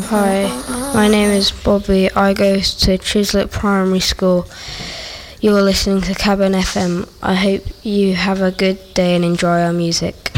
Hi, my name is Bobby. I go to Chislett Primary School. You're listening to Cabin FM. I hope you have a good day and enjoy our music.